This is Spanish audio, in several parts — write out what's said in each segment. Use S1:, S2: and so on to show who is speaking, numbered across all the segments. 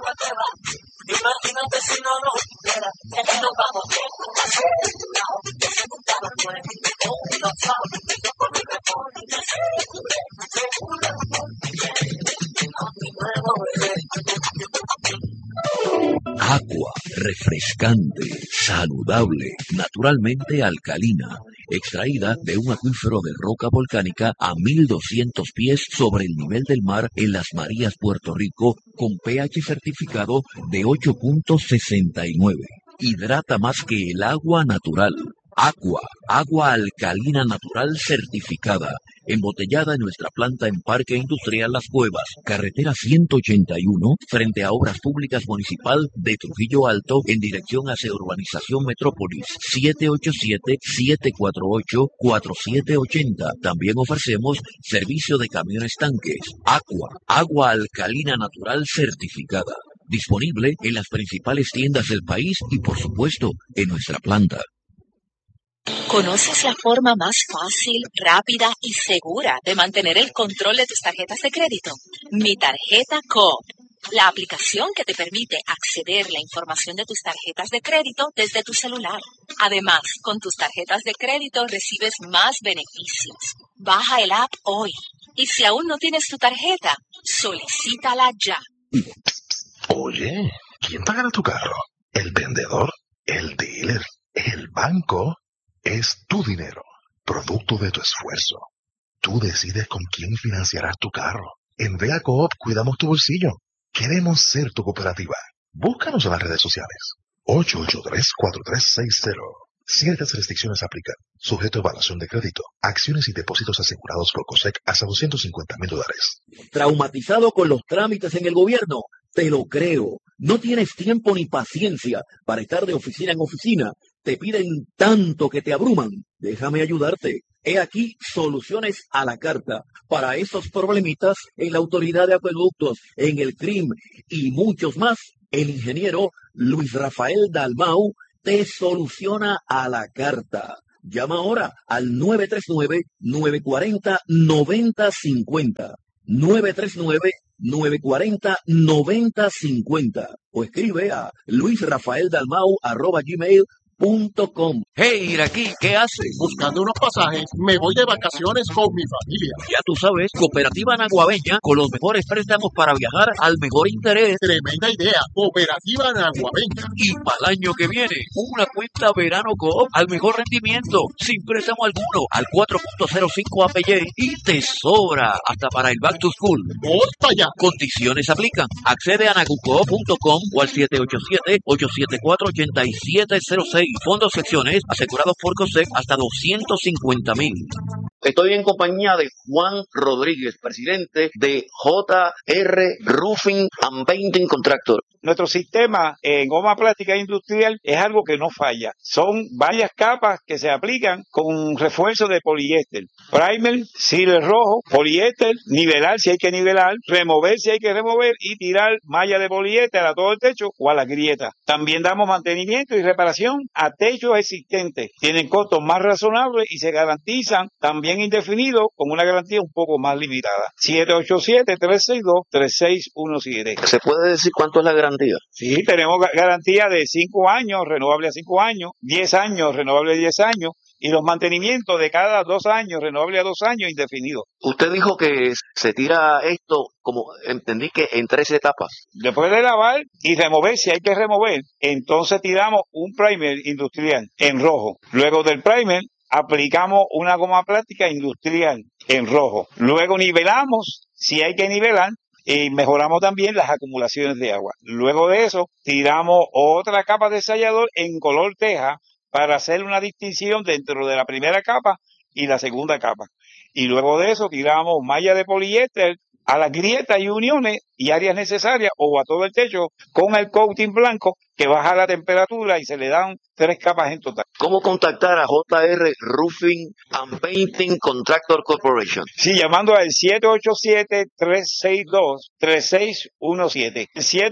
S1: Imagínate si no nos hubiera, que nos vamos bien, que se gustaba el cuerpo, y los chavos, yo por mi reporte, que se
S2: Agua refrescante, saludable, naturalmente alcalina, extraída de un acuífero de roca volcánica a 1200 pies sobre el nivel del mar en Las Marías, Puerto Rico, con pH certificado de 8.69. Hidrata más que el agua natural. Aqua, agua alcalina natural certificada, embotellada en nuestra planta en Parque Industrial Las Cuevas, carretera 181, frente a Obras Públicas Municipal de Trujillo Alto, en dirección hacia Urbanización Metrópolis, 787-748-4780. También ofrecemos servicio de camiones tanques. Aqua, agua alcalina natural certificada, disponible en las principales tiendas del país y, por supuesto, en nuestra planta.
S3: ¿Conoces la forma más fácil, rápida y segura de mantener el control de tus tarjetas de crédito? Mi Tarjeta Coop, la aplicación que te permite acceder a la información de tus tarjetas de crédito desde tu celular. Además, con tus tarjetas de crédito recibes más beneficios. Baja el app hoy. Y si aún no tienes tu tarjeta, solicítala ya.
S4: Oye, ¿quién pagará tu carro? ¿El vendedor? ¿El dealer? ¿El banco? Es tu dinero, producto de tu esfuerzo. Tú decides con quién financiarás tu carro. En Vega Coop cuidamos tu bolsillo. Queremos ser tu cooperativa. Búscanos en las redes sociales. 883-4360. Ciertas restricciones aplican. Sujeto a evaluación de crédito. Acciones y depósitos asegurados por COSEC hasta $250,000.
S2: ¿Traumatizado con los trámites en el gobierno? Te lo creo. No tienes tiempo ni paciencia para estar de oficina en oficina. Te piden tanto que te abruman. Déjame ayudarte. He aquí soluciones a la carta para esos problemitas en la Autoridad de Acueductos, en el CRIM y muchos más. El ingeniero Luis Rafael Dalmau te soluciona a la carta. Llama ahora al 939-940-9050. 939-940-9050 o escribe a luisrafaeldalmau@gmail.com. Hey, Iraquí, ¿qué haces?
S5: Buscando unos pasajes, me voy de vacaciones con mi familia.
S2: Ya tú sabes, Cooperativa Naguabeña, con los mejores préstamos para viajar al mejor interés.
S5: Tremenda idea, Cooperativa Naguabeña.
S2: Y para el año que viene, una cuenta Verano Coop al mejor rendimiento, sin préstamo alguno, al 4.05 APY y te sobra hasta para el Back to School.
S5: Voy para allá.
S2: Condiciones aplican. Accede a nagucoop.com o al 787-874-8706. Fondos secciones asegurados por COSEC hasta $250,000. Estoy en compañía de Juan Rodríguez, presidente de JR Roofing and Painting Contractor.
S6: Nuestro sistema en goma plástica industrial es algo que no falla. Son varias capas que se aplican con refuerzo de poliéster. Primer, sealer rojo, poliéster, nivelar si hay que nivelar, remover si hay que remover y tirar malla de poliéster a todo el techo o a la grieta. También damos mantenimiento y reparación a techos existentes. Tienen costos más razonables y se garantizan también indefinidos con una garantía un poco más limitada. 787-362-3617.
S2: ¿Se puede decir cuánto es la garantía?
S6: Sí, tenemos garantía de 5 años, renovable a 5 años, 10 años, renovable a 10 años, y los mantenimientos de cada 2 años, renovable a 2 años, indefinido.
S2: Usted dijo que se tira esto, como entendí que en 3 etapas.
S6: Después de lavar y remover, si hay que remover, entonces tiramos un primer industrial en rojo. Luego del primer, aplicamos una goma plástica industrial en rojo. Luego nivelamos, si hay que nivelar, y mejoramos también las acumulaciones de agua. Luego de eso, tiramos otra capa de sellador en color teja para hacer una distinción dentro de la primera capa y la segunda capa. Y luego de eso, tiramos malla de poliéster a las grietas y uniones y áreas necesarias o a todo el techo con el coating blanco que baja la temperatura y se le dan 3 capas en total.
S2: ¿Cómo contactar a JR Roofing and Painting Contractor Corporation?
S6: Sí, llamando al 787-362-3617.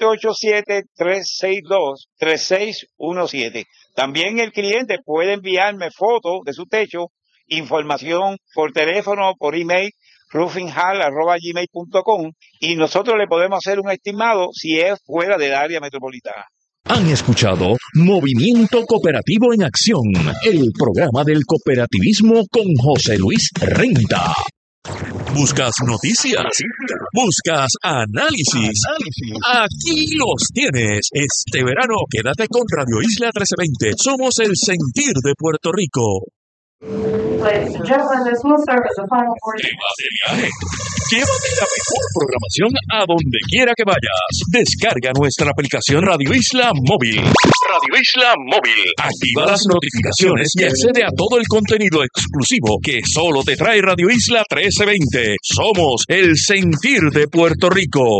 S6: 787-362-3617. También el cliente puede enviarme fotos de su techo, información por teléfono, por email, roofinghall@gmail.com, y nosotros le podemos hacer un estimado si es fuera del área metropolitana.
S2: Han escuchado Movimiento Cooperativo en Acción, el programa del cooperativismo con José Luis Renta. ¿Buscas noticias? ¿Buscas análisis? Aquí los tienes. Este verano quédate con Radio Isla 1320. Somos el sentir de Puerto Rico.
S1: Ladies and gentlemen, this will serve as a final portion.
S2: ¿Te vas de viaje? Llévate la mejor programación a donde quiera que vayas. Descarga nuestra aplicación Radio Isla Móvil. Radio Isla Móvil. Activa las notificaciones y accede a todo el contenido exclusivo que solo te trae Radio Isla 1320. Somos el sentir de Puerto Rico.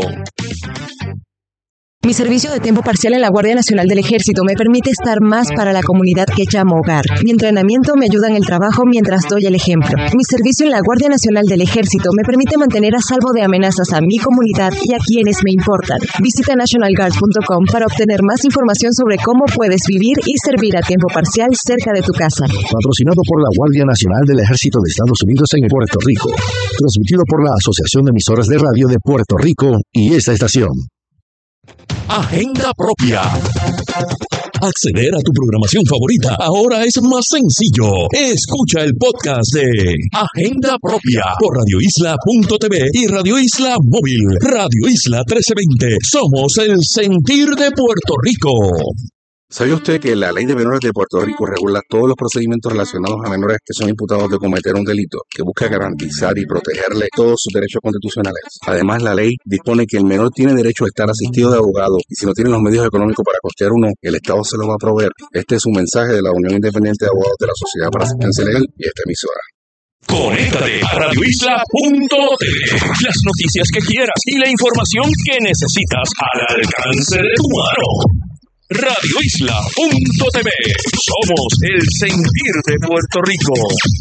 S7: Mi servicio de tiempo parcial en la Guardia Nacional del Ejército me permite estar más para la comunidad que llamo hogar. Mi entrenamiento me ayuda en el trabajo mientras doy el ejemplo. Mi servicio en la Guardia Nacional del Ejército me permite mantener a salvo de amenazas a mi comunidad y a quienes me importan. Visita nationalguard.com para obtener más información sobre cómo puedes vivir y servir a tiempo parcial cerca de tu casa.
S8: Patrocinado por la Guardia Nacional del Ejército de Estados Unidos en Puerto Rico. Transmitido por la Asociación de Emisoras de Radio de Puerto Rico y esta estación.
S2: Agenda propia. Acceder a tu programación favorita ahora es más sencillo. Escucha el podcast de Agenda Propia por radioisla.tv y Radio Isla Móvil. Radio Isla 1320. Somos el sentir de Puerto Rico.
S9: ¿Sabía usted que la Ley de Menores de Puerto Rico regula todos los procedimientos relacionados a menores que son imputados de cometer un delito, que busca garantizar y protegerle todos sus derechos constitucionales? Además, la ley dispone que el menor tiene derecho a estar asistido de abogado y si no tiene los medios económicos para costear uno, el Estado se lo va a proveer. Este es un mensaje de la Unión Independiente de Abogados de la Sociedad para Asistencia Legal y esta emisora.
S2: Conéctate a radioisla.tv. Las noticias que quieras y la información que necesitas al alcance de tu mano. radioisla.tv. Somos el sentir de Puerto Rico.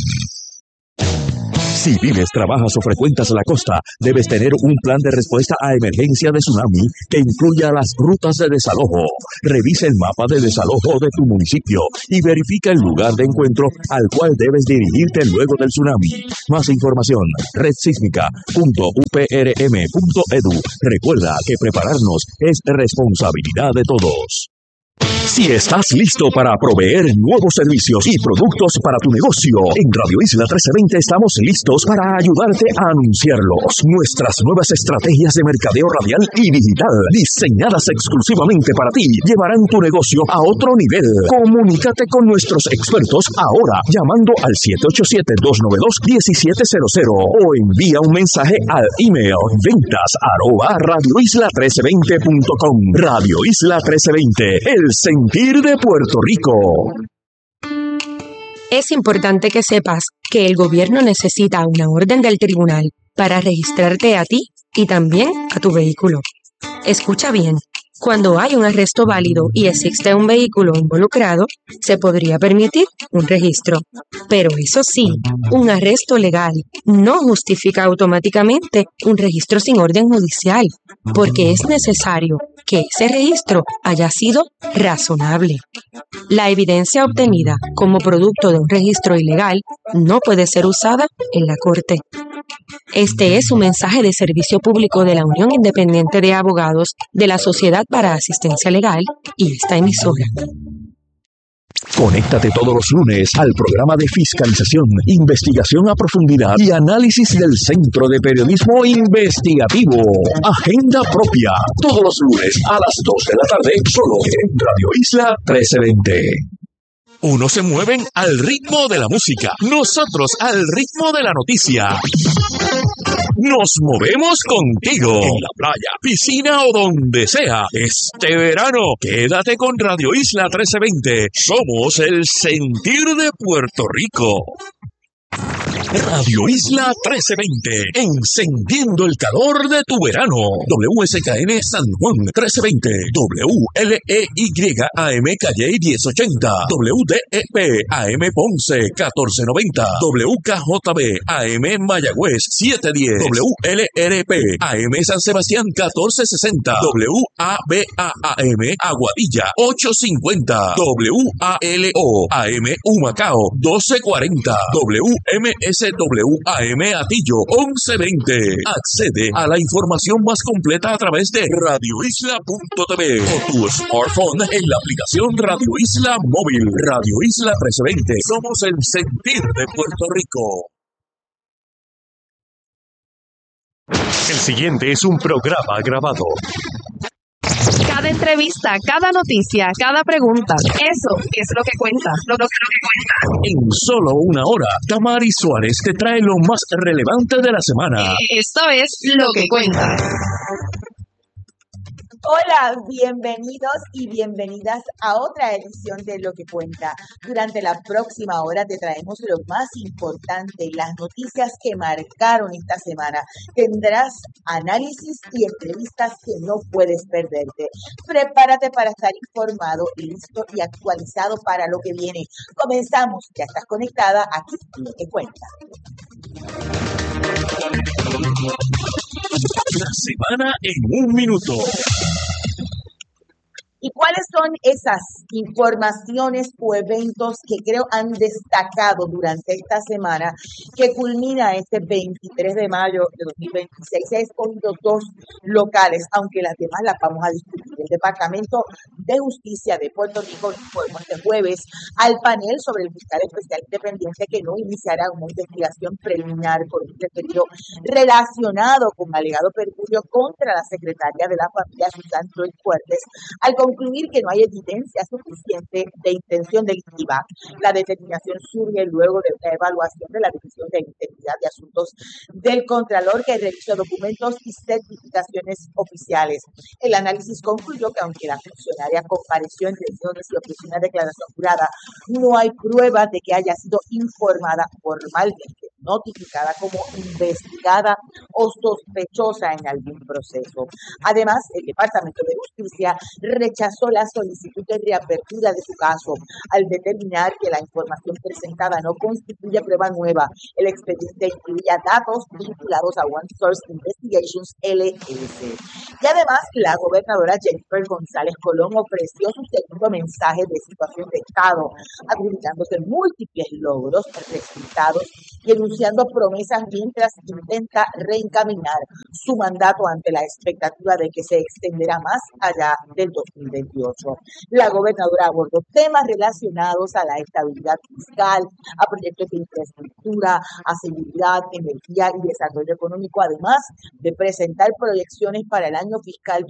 S2: Si vives, trabajas o frecuentas la costa, debes tener un plan de respuesta a emergencia de tsunami que incluya las rutas de desalojo. Revisa el mapa de desalojo de tu municipio y verifica el lugar de encuentro al cual debes dirigirte luego del tsunami. Más información, redsísmica.uprm.edu. Recuerda que prepararnos es responsabilidad de todos. Si estás listo para proveer nuevos servicios y productos para tu negocio, en Radio Isla 1320 estamos listos para ayudarte a anunciarlos. Nuestras nuevas estrategias de mercadeo radial y digital, diseñadas exclusivamente para ti, llevarán tu negocio a otro nivel. Comunícate con nuestros expertos ahora, llamando al 787-292-1700 o envía un mensaje al email ventas@radioisla1320.com. Radio Isla 1320, el sentir de Puerto Rico.
S7: Es importante que sepas que el gobierno necesita una orden del tribunal para registrarte a ti y también a tu vehículo. Escucha bien. Cuando hay un arresto válido y existe un vehículo involucrado, se podría permitir un registro. Pero eso sí, un arresto legal no justifica automáticamente un registro sin orden judicial, porque es necesario que ese registro haya sido razonable. La evidencia obtenida como producto de un registro ilegal no puede ser usada en la corte. Este es un mensaje de servicio público de la Unión Independiente de Abogados de la Sociedad para Asistencia Legal y esta emisora.
S2: Conéctate todos los lunes al programa de fiscalización, investigación a profundidad y análisis del Centro de Periodismo Investigativo. Agenda Propia, todos los lunes a las 2 de la tarde, solo en Radio Isla 1320. Unos se mueven al ritmo de la música, nosotros al ritmo de la noticia. Nos movemos contigo en la playa, piscina o donde sea. Este verano, quédate con Radio Isla 1320. Somos el sentir de Puerto Rico. Radio Isla 1320, encendiendo el calor de tu verano. WSKN San Juan 1320, WLEY AM Calle 1080, WDEP AM Ponce 1490, WKJB AM Mayagüez 710, WLRP AM San Sebastián 1460, WABA-AM Aguadilla 850, WALO AM Humacao 1240, WMS
S10: WKSWAM Atillo 1120. Accede a la información más completa a través de radioisla.tv o tu smartphone en la aplicación Radio Isla Móvil. Radio Isla 1320. Somos el sentir de Puerto Rico.
S11: El siguiente es un programa grabado.
S12: Cada entrevista, cada noticia, cada pregunta, eso es lo que cuenta. Lo que cuenta.
S10: En solo una hora, Damaris Suárez te trae lo más relevante de la semana.
S12: Esto es Lo que cuenta.
S13: Hola, bienvenidos y bienvenidas a otra edición de Lo que Cuenta. Durante la próxima hora te traemos lo más importante, las noticias que marcaron esta semana. Tendrás análisis y entrevistas que no puedes perderte. Prepárate para estar informado, listo y actualizado para lo que viene. Comenzamos, ya estás conectada aquí en Lo que Cuenta.
S10: La semana en un minuto.
S13: ¿Y cuáles son esas informaciones o eventos que creo han destacado durante esta semana que culmina este 23 de mayo de 2026? He escogido dos locales, aunque las demás las vamos a discutir. El Departamento de Justicia de Puerto Rico informó este jueves al panel sobre el fiscal especial independiente que no iniciará una investigación preliminar por un referido relacionado con alegado perjurio contra la secretaria de la familia, Susan Floyd Fuertes, al concluir que no hay evidencia suficiente de intención delictiva. La determinación surge luego de una evaluación de la División de Integridad de Asuntos del Contralor que revisó documentos y certificaciones oficiales. El análisis concluyó que aunque la funcionaria compareció en reuniones y ofreció una declaración jurada, no hay pruebas de que haya sido informada formalmente, notificada como investigada o sospechosa en algún proceso. Además, el Departamento de Justicia rechazó la solicitud de reapertura de su caso al determinar que la información presentada no constituye prueba nueva. El expediente incluía datos vinculados a One Source Investigations LLC. Y además, la gobernadora Jennifer González Colón ofreció su segundo mensaje de situación de Estado, adjudicándose múltiples logros, resultados y enunciando promesas mientras intenta reencaminar su mandato ante la expectativa de que se extenderá más allá del 2028. La gobernadora abordó temas relacionados a la estabilidad fiscal, a proyectos de infraestructura, a seguridad, energía y desarrollo económico, además de presentar proyecciones para el año fiscal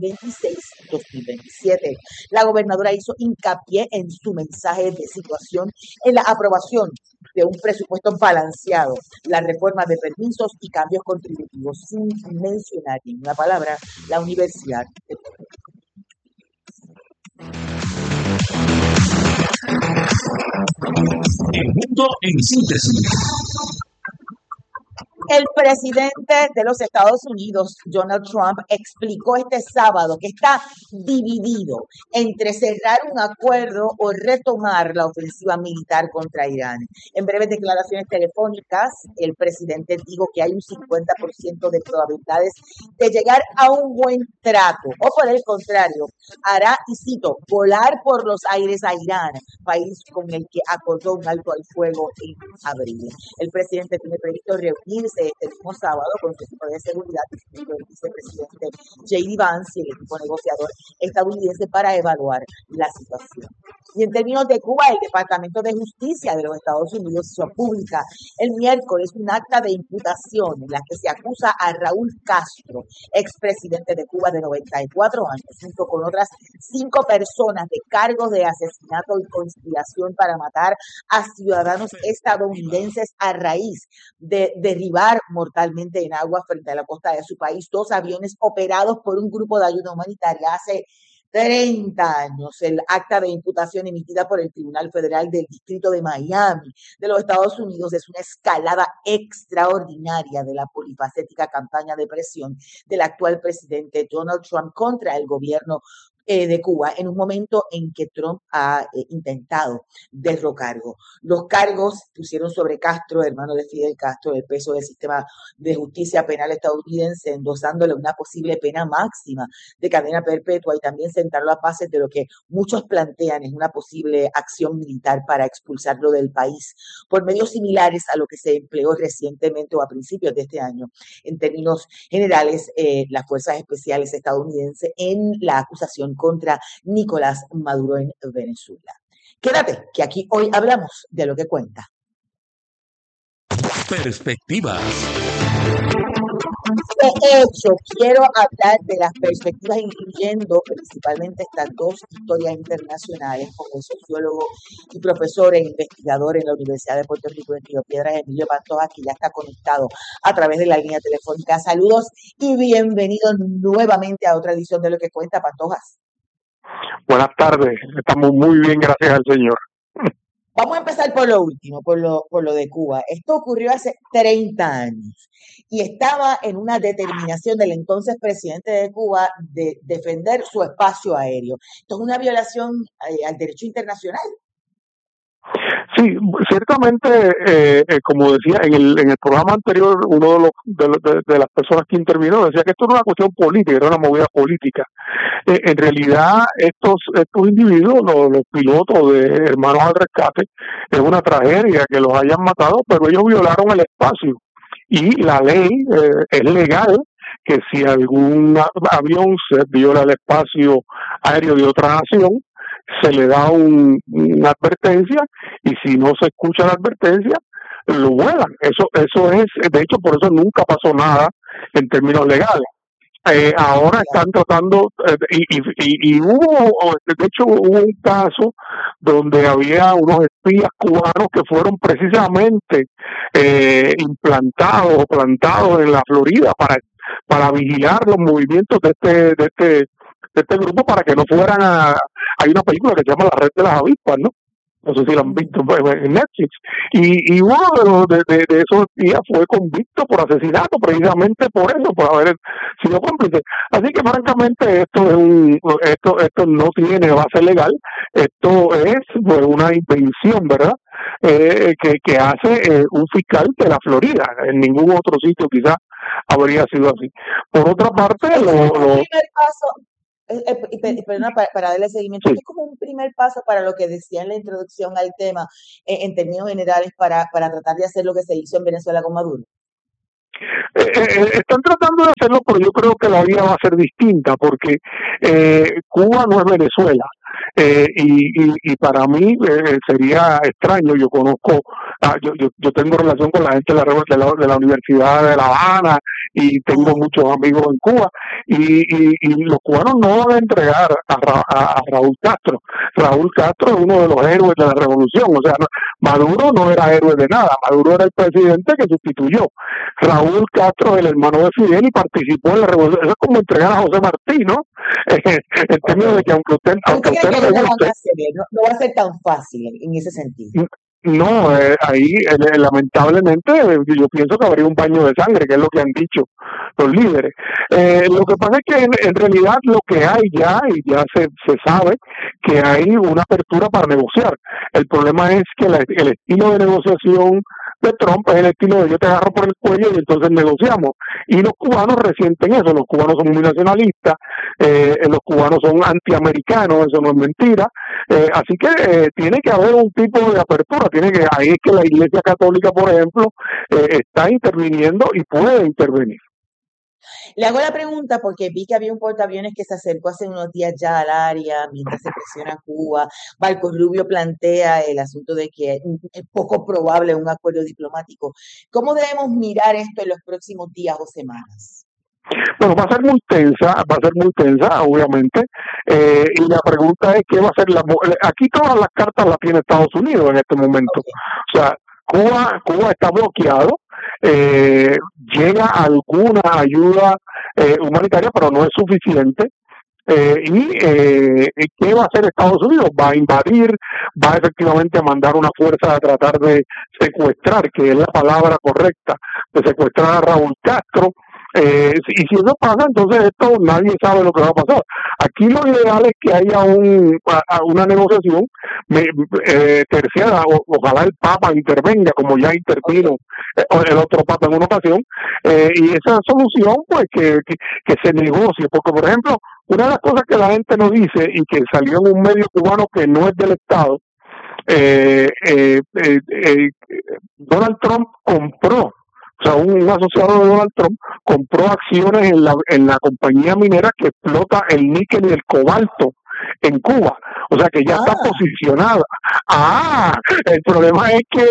S13: 2026-2027. La gobernadora hizo hincapié en su mensaje de situación en la aprobación de un presupuesto balanceado, la reforma de permisos y cambios contributivos, sin mencionar en una palabra la Universidad de Puerto Rico.
S10: El mundo en síntesis.
S13: El presidente de los Estados Unidos, Donald Trump, explicó este sábado que está dividido entre cerrar un acuerdo o retomar la ofensiva militar contra Irán. En breves declaraciones telefónicas, el presidente dijo que hay un 50% de probabilidades de llegar a un buen trato, o por el contrario, hará, y cito, volar por los aires a Irán, país con el que acordó un alto al fuego en abril. El presidente tiene previsto reunirse este mismo sábado con su equipo de seguridad, incluido el vicepresidente J.D. Vance y el equipo negociador estadounidense para evaluar la situación. Y en términos de Cuba, el Departamento de Justicia de los Estados Unidos hizo pública el miércoles un acta de imputación en la que se acusa a Raúl Castro, expresidente de Cuba de 94 años, junto con otras 5 personas de cargos de asesinato y conspiración para matar a ciudadanos estadounidenses a raíz de derribar mortalmente en agua frente a la costa de su país 2 aviones operados por un grupo de ayuda humanitaria hace 30 años. El acta de imputación emitida por el Tribunal Federal del Distrito de Miami de los Estados Unidos es una escalada extraordinaria de la polifacética campaña de presión del actual presidente Donald Trump contra el gobierno de Cuba en un momento en que Trump ha intentado derrocarlo. Los cargos pusieron sobre Castro, hermano de Fidel Castro, el peso del sistema de justicia penal estadounidense, endosándole una posible pena máxima de cadena perpetua y también sentar las bases de lo que muchos plantean es una posible acción militar para expulsarlo del país por medios similares a lo que se empleó recientemente o a principios de este año. En términos generales, las fuerzas especiales estadounidenses en la acusación contra Nicolás Maduro en Venezuela. Quédate, que aquí hoy hablamos de lo que cuenta.
S10: Perspectivas.
S13: De hecho, quiero hablar de las perspectivas, incluyendo principalmente estas dos historias internacionales, con el sociólogo y profesor e investigador en la Universidad de Puerto Rico en Río Piedras, Emilio Pantoja, que ya está conectado a través de la línea telefónica. Saludos y bienvenidos nuevamente a otra edición de Lo que Cuenta, Pantojas.
S14: Buenas tardes, estamos muy bien, gracias al Señor.
S13: Vamos a empezar por lo último, por lo de Cuba. Esto ocurrió hace 30 años y estaba en una determinación del entonces presidente de Cuba de defender su espacio aéreo. Esto es una violación al derecho internacional.
S14: Sí, ciertamente, como decía en el programa anterior, uno de las personas que intervino decía que esto no era una cuestión política, era una movida política. En realidad, estos individuos, los pilotos de Hermanos al Rescate, es una tragedia que los hayan matado, pero ellos violaron el espacio. Y la ley es legal que si algún avión se viola el espacio aéreo de otra nación, se le da una advertencia y si no se escucha la advertencia, lo vuelan. Eso es, de hecho, por eso nunca pasó nada en términos legales. Ahora están tratando, y hubo, de hecho, hubo un caso donde había unos espías cubanos que fueron precisamente implantados o plantados en la Florida para vigilar los movimientos de este grupo para que no fueran hay una película que se llama La Red de las Avispas, ¿no? No sé si la han visto en Netflix. Y uno de esos días fue convicto por asesinato, precisamente por eso, por haber sido cómplice. Así que francamente esto no tiene base legal, esto es pues, una invención, ¿verdad? Que hace un fiscal de la Florida. En ningún otro sitio quizás habría sido así. Por otra parte,
S13: Perdona, para darle seguimiento, sí. Es como un primer paso para lo que decía en la introducción al tema, en términos generales, para tratar de hacer lo que se hizo en Venezuela con Maduro.
S14: Están tratando de hacerlo, pero yo creo que la vía va a ser distinta, porque Cuba no es Venezuela. Y para mí sería extraño. Yo conozco, yo tengo relación con la gente de la Universidad de La Habana y tengo muchos amigos en Cuba y los cubanos no van a entregar a Raúl Castro. Raúl Castro es uno de los héroes de la revolución. O sea, Maduro no era héroe de nada. Maduro era el presidente que sustituyó. Raúl Castro es el hermano de Fidel y participó en la revolución. Eso es como entregar a José Martí, ¿no? En términos de que aunque usted no le guste,
S13: no va a ser tan fácil en ese sentido.
S14: No, ahí lamentablemente yo pienso que habría un baño de sangre, que es lo que han dicho los líderes. Lo que pasa es que en realidad lo que hay ya, y ya se sabe, que hay una apertura para negociar. El problema es que el estilo de negociación de Trump es el estilo de yo te agarro por el cuello y entonces negociamos. Y los cubanos resienten eso. Los cubanos son muy nacionalistas, los cubanos son antiamericanos, eso no es mentira. Así que tiene que haber un tipo de apertura. Ahí es que la Iglesia Católica, por ejemplo, está interviniendo y puede intervenir.
S13: Le hago la pregunta porque vi que había un portaaviones que se acercó hace unos días ya al área mientras se presiona Cuba. Marco Rubio plantea el asunto de que es poco probable un acuerdo diplomático. ¿Cómo debemos mirar esto en los próximos días o semanas?
S14: Bueno, va a ser muy tensa, obviamente, y la pregunta es qué va a ser aquí todas las cartas las tiene Estados Unidos en este momento. O sea, Cuba está bloqueado, llega alguna ayuda humanitaria, pero no es suficiente. ¿Qué va a hacer Estados Unidos? Va a invadir, va efectivamente a mandar una fuerza a tratar de secuestrar, que es la palabra correcta, de secuestrar a Raúl Castro. Y si eso pasa, entonces esto nadie sabe lo que va a pasar. Aquí lo ideal es que haya una negociación terciada, ojalá el Papa intervenga, como ya intervino el otro Papa en una ocasión, y esa solución, pues, que se negocie, porque, por ejemplo, una de las cosas que la gente no dice y que salió en un medio cubano que no es del Estado, Donald Trump compró, o sea, un asociado de Donald Trump compró acciones en la compañía minera que explota el níquel y el cobalto en Cuba, o sea que ya está posicionada. El problema es que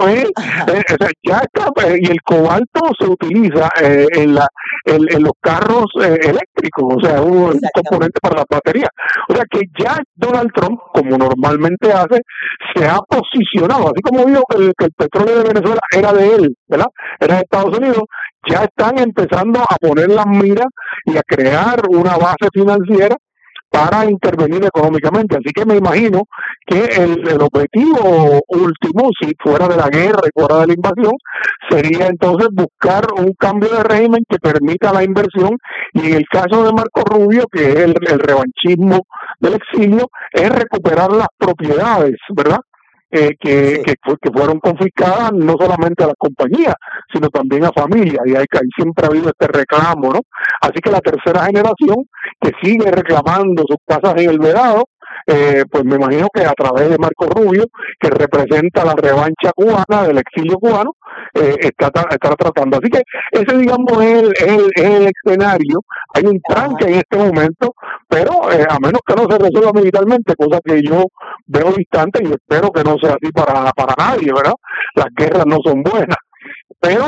S14: ya está, y el cobalto se utiliza en los carros eléctricos, o sea, es un componente para las baterías. O sea que ya Donald Trump, como normalmente hace, se ha posicionado, así como dijo que el petróleo de Venezuela era de él, ¿verdad? Era de Estados Unidos, ya están empezando a poner las miras y a crear una base financiera para intervenir económicamente. Así que me imagino que el objetivo último, si fuera de la guerra y fuera de la invasión, sería entonces buscar un cambio de régimen que permita la inversión, y en el caso de Marco Rubio, que es el revanchismo del exilio, es recuperar las propiedades, ¿verdad? Que fueron confiscadas no solamente a las compañías, sino también a familias, y ahí siempre ha habido este reclamo, ¿no? Así que la tercera generación que sigue reclamando sus casas en el Vedado, pues me imagino que a través de Marco Rubio, que representa la revancha cubana del exilio cubano, está tratando. Así que ese, digamos, es el escenario. Hay un tranque en este momento, pero a menos que no se resuelva militarmente, cosa que yo veo distante y espero que no sea así para nadie, ¿verdad? Las guerras no son buenas. Pero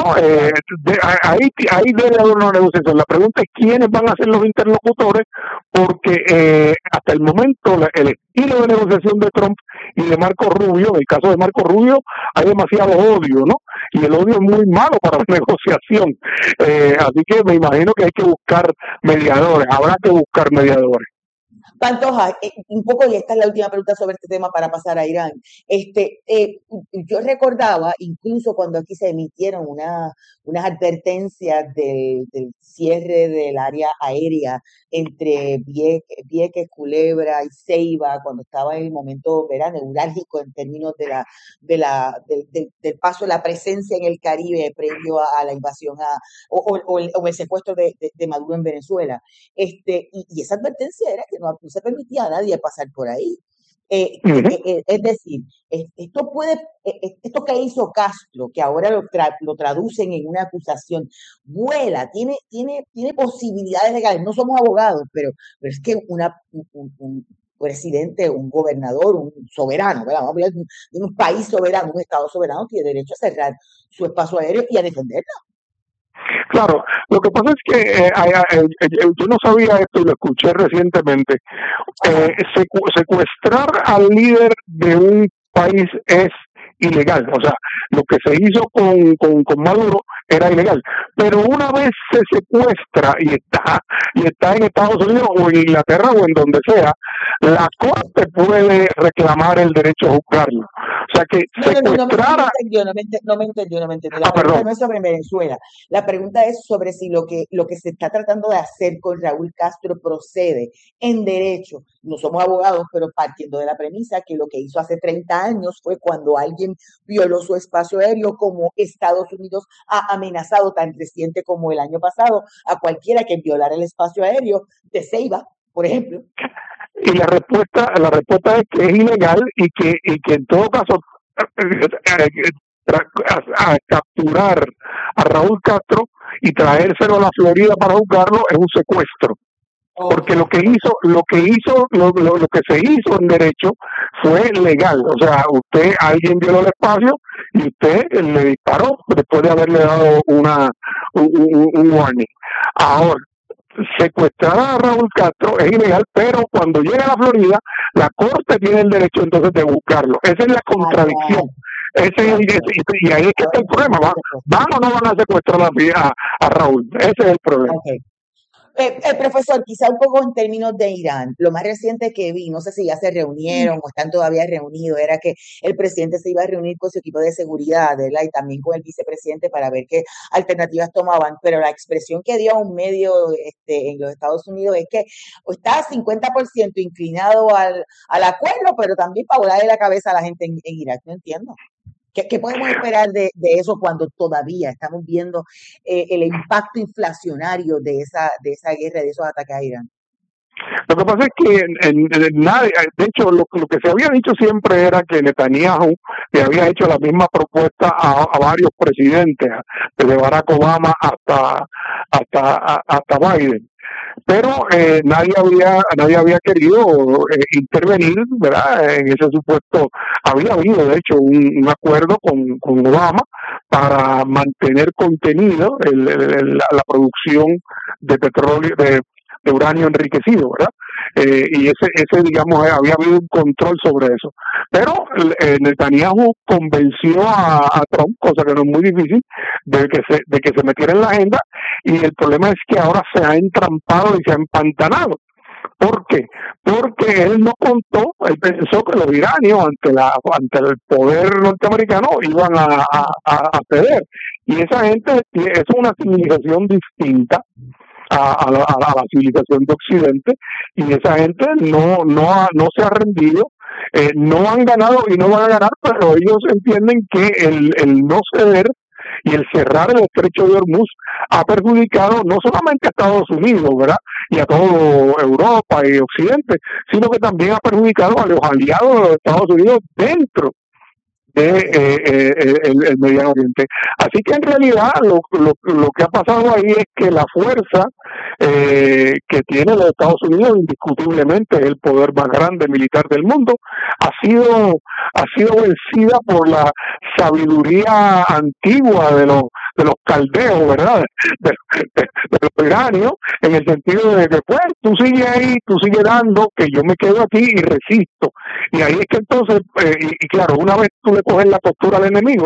S14: ahí debe haber una negociación. La pregunta es quiénes van a ser los interlocutores, porque hasta el momento el estilo de negociación de Trump y de Marco Rubio, en el caso de Marco Rubio, hay demasiado odio, ¿no? Y el odio es muy malo para la negociación. Así que me imagino que hay que buscar mediadores, habrá que buscar mediadores.
S13: Pantoja, un poco, y esta es la última pregunta sobre este tema para pasar a Irán. Yo recordaba, incluso cuando aquí se emitieron unas advertencias del cierre del área aérea entre Vieques, Culebra y Ceiba, cuando estaba en el momento neurálgico en términos del paso, la presencia en el Caribe previo a la invasión o el secuestro de Maduro en Venezuela. Y esa advertencia era que no se permitía a nadie pasar por ahí. Es decir, esto que hizo Castro, que ahora lo traducen en una acusación, vuela, tiene posibilidades legales. No somos abogados, pero es que un presidente, un gobernador, un soberano, ¿verdad? Vamos a hablar de un país soberano, un estado soberano, tiene derecho a cerrar su espacio aéreo y a defenderlo.
S14: Claro, lo que pasa es que yo no sabía esto y lo escuché recientemente. Secuestrar al líder de un país es ilegal, o sea, lo que se hizo con Maduro era ilegal, pero una vez se secuestra y está en Estados Unidos o en Inglaterra o en donde sea, la corte puede reclamar el derecho a juzgarlo. O sea que secuestrar...
S13: No me entendió. La pregunta no es sobre Venezuela. La pregunta es sobre si lo que se está tratando de hacer con Raúl Castro procede en derecho. No somos abogados, pero partiendo de la premisa que lo que hizo hace 30 años fue cuando alguien violó su espacio aéreo, como Estados Unidos ha amenazado tan reciente como el año pasado a cualquiera que violara el espacio aéreo de Ceiba, por ejemplo.
S14: Y la respuesta es que es ilegal y que en todo caso a capturar a Raúl Castro y traérselo a la Florida para juzgarlo es un secuestro. Porque lo que se hizo en derecho fue legal, o sea, alguien violó el espacio y usted le disparó después de haberle dado un warning. Ahora, secuestrar a Raúl Castro es ilegal, pero cuando llega a la Florida, la corte tiene el derecho entonces de buscarlo. Esa es la contradicción. Y ahí es que está el problema. ¿Van o no van a secuestrar a Raúl? Ese es el problema.
S13: Profesor, quizá un poco en términos de Irán, lo más reciente que vi, no sé si ya se reunieron o están todavía reunidos, era que el presidente se iba a reunir con su equipo de seguridad, ¿verdad? Y también con el vicepresidente para ver qué alternativas tomaban, pero la expresión que dio a un medio en los Estados Unidos es que está 50% inclinado al acuerdo, pero también para volarle la cabeza a la gente en Irak, no entiendo. ¿Qué podemos esperar de eso cuando todavía estamos viendo el impacto inflacionario de esa guerra, de esos ataques a Irán?
S14: Lo que pasa es que nadie, de hecho, lo que se había dicho siempre era que Netanyahu le había hecho la misma propuesta a varios presidentes, desde Barack Obama hasta Biden. Pero nadie había querido intervenir, ¿verdad? En ese supuesto había habido, de hecho, un acuerdo con Obama para mantener contenido la producción de petróleo, de uranio enriquecido, ¿verdad? Y ese digamos, había habido un control sobre eso. Pero Netanyahu convenció a Trump, cosa que no es muy difícil, de que se metiera en la agenda, y el problema es que ahora se ha entrampado y se ha empantanado. ¿Por qué? Porque él no contó, él pensó que los iranios ante el poder norteamericano iban a ceder. Y esa gente es una civilización distinta a la civilización de Occidente, y esa gente no se ha rendido, no han ganado y no van a ganar, pero ellos entienden que el no ceder y el cerrar el estrecho de Hormuz ha perjudicado no solamente a Estados Unidos, ¿verdad?, y a toda Europa y Occidente, sino que también ha perjudicado a los aliados de los Estados Unidos dentro el Medio Oriente. Así que en realidad lo que ha pasado ahí es que la fuerza que tiene los Estados Unidos, indiscutiblemente el poder más grande militar del mundo, ha sido vencida por la sabiduría antigua de los caldeos, ¿verdad?, de los iranios, en el sentido de que pues tú sigues ahí, tú sigues dando, que yo me quedo aquí y resisto. Y ahí es que entonces, y claro, una vez tú le coges la postura al enemigo,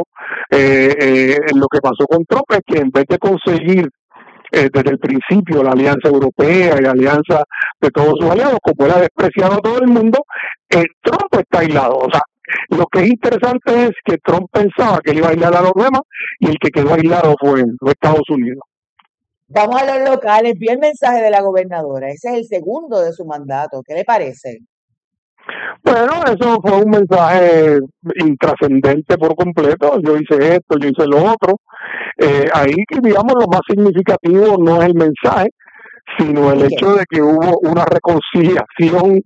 S14: lo que pasó con Trump es que en vez de conseguir desde el principio la alianza europea y la alianza de todos sus aliados, como era despreciado a todo el mundo, Trump está aislado. O sea, lo que es interesante es que Trump pensaba que él iba a aislar a los demás, y el que quedó aislado fue los Estados Unidos.
S13: Vamos a los locales. Vi el mensaje de la gobernadora. Ese es el segundo de su mandato. ¿Qué le parece?
S14: Bueno, eso fue un mensaje intrascendente por completo. Yo hice esto, yo hice lo otro. Ahí, digamos, lo más significativo no es el mensaje, sino el hecho de que hubo una reconciliación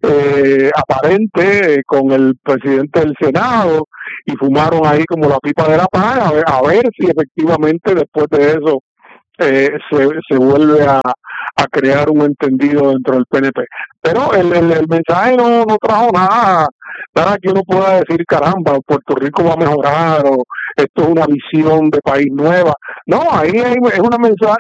S14: aparente con el presidente del Senado, y fumaron ahí como la pipa de la paz, a ver si efectivamente después de eso se vuelve a crear un entendido dentro del PNP. Pero el mensaje no trajo nada que uno pueda decir, caramba, Puerto Rico va a mejorar, o esto es una visión de país nueva. No, ahí es un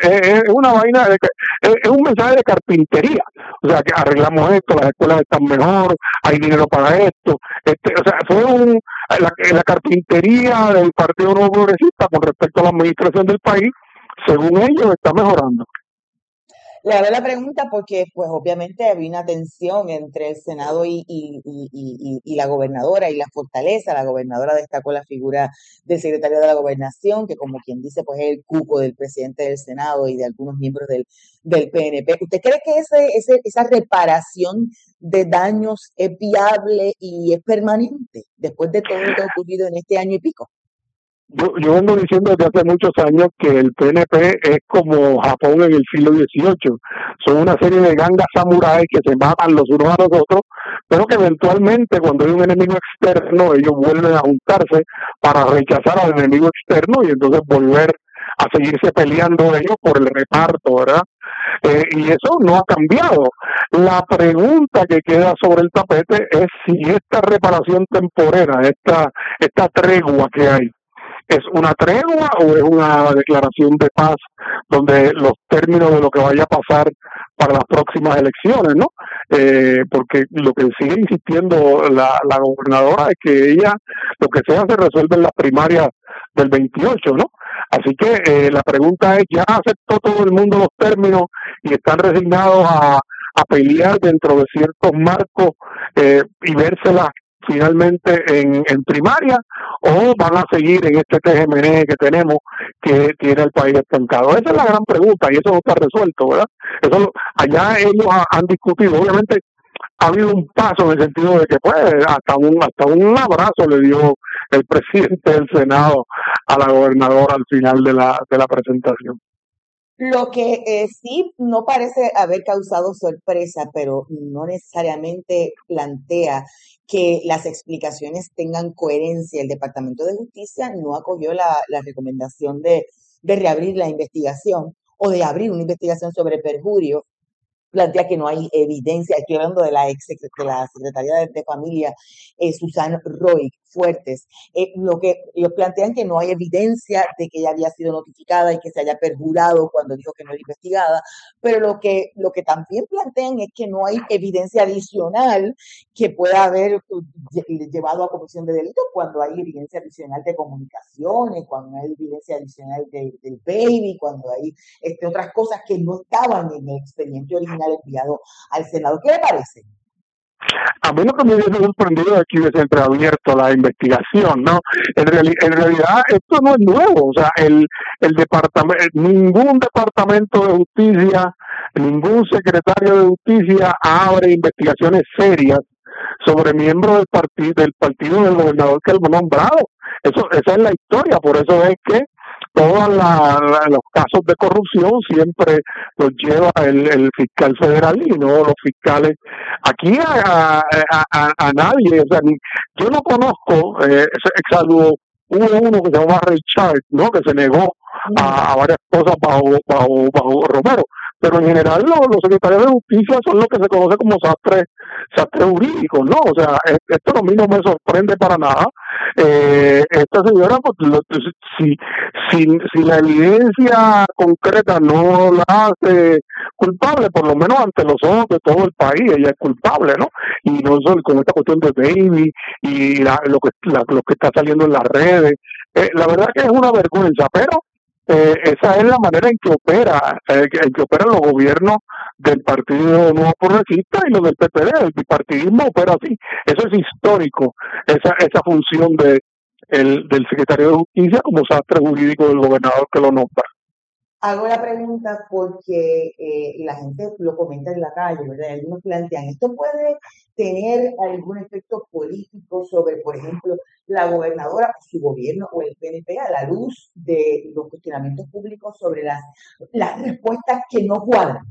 S14: mensaje de carpintería. O sea, que arreglamos esto, las escuelas están mejor, hay dinero para esto. O sea, fue la carpintería del Partido Nuevo Progresista con respecto a la administración del país, según ellos, está mejorando.
S13: Le hago la pregunta porque, pues, obviamente había una tensión entre el Senado y la gobernadora y la fortaleza. La gobernadora destacó la figura del secretario de la Gobernación, que, como quien dice, pues es el cuco del presidente del Senado y de algunos miembros del PNP. ¿Usted cree que esa reparación de daños es viable y es permanente después de todo lo que ha ocurrido en este año y pico?
S14: Yo vengo diciendo desde hace muchos años que el PNP es como Japón en el siglo XVIII. Son una serie de gangas samuráis que se matan los unos a los otros, pero que eventualmente, cuando hay un enemigo externo, ellos vuelven a juntarse para rechazar al enemigo externo y entonces volver a seguirse peleando ellos por el reparto, ¿verdad? Y eso no ha cambiado. La pregunta que queda sobre el tapete es si esta reparación temporera, esta tregua que hay, ¿es una tregua o es una declaración de paz donde los términos de lo que vaya a pasar para las próximas elecciones, ¿no? Porque lo que sigue insistiendo la gobernadora es que ella, lo que sea, se resuelve en las primarias del 28, ¿no? Así que la pregunta es, ¿ya aceptó todo el mundo los términos y están resignados a pelear dentro de ciertos marcos y vérselas finalmente en primaria, o van a seguir en este TGMN que tenemos, que tiene el país estancado? Esa es la gran pregunta y eso no está resuelto, ¿verdad? Allá ellos han discutido, obviamente ha habido un paso en el sentido de que pues hasta un abrazo le dio el presidente del Senado a la gobernadora al final de la presentación.
S13: Lo que sí no parece haber causado sorpresa, pero no necesariamente plantea que las explicaciones tengan coherencia. El Departamento de Justicia no acogió la recomendación de reabrir la investigación o de abrir una investigación sobre perjurio. Plantea que no hay evidencia, estoy hablando de la secretaria de Familia, Susan Roy Fuertes, lo que ellos plantean que no hay evidencia de que ella había sido notificada y que se haya perjurado cuando dijo que no era investigada, pero lo que también plantean es que no hay evidencia adicional que pueda haber llevado a comisión de delito cuando hay evidencia adicional de comunicaciones, cuando hay evidencia adicional del baby, cuando hay otras cosas que no estaban en el expediente original enviado al Senado. ¿Qué le parece?
S14: A mí lo que me hubiese sorprendido es que hubiese entreabierto la investigación, ¿no? En realidad esto no es nuevo, o sea, el departamento, ningún departamento de justicia, ningún secretario de justicia abre investigaciones serias sobre miembros del partido del gobernador que lo ha nombrado. Esa es la historia, por eso es que todos los casos de corrupción siempre los lleva el fiscal federal y no los fiscales. Aquí a nadie, o sea, yo no conozco, salvo hubo uno que se llama Richard, ¿no? Que se negó a varias cosas bajo Romero, pero en general los secretarios de justicia son los que se conoce como sastres jurídicos, ¿no? O sea, esto a mí no me sorprende para nada. Esta señora, pues, si la evidencia concreta no la hace culpable, por lo menos ante los ojos de todo el país, ella es culpable, ¿no? Y no solo con esta cuestión de baby y lo que está saliendo en las redes, la verdad que es una vergüenza, pero esa es la manera en que operan los gobiernos del Partido Nuevo Progresista y los del PPD. El bipartidismo opera así. Eso es histórico, esa función del secretario de Justicia como sastre jurídico del gobernador que lo nombra.
S13: Hago la pregunta porque la gente lo comenta en la calle, ¿verdad? Algunos plantean, ¿esto puede tener algún efecto político sobre, por ejemplo, la gobernadora, su gobierno o el PNP a la luz de los cuestionamientos públicos sobre las respuestas que no cuadran?